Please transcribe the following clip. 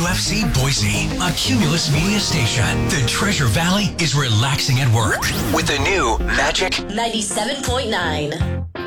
WFC Boise, a Cumulus Media station. The Treasure Valley is relaxing at work with the new Magic 97.9.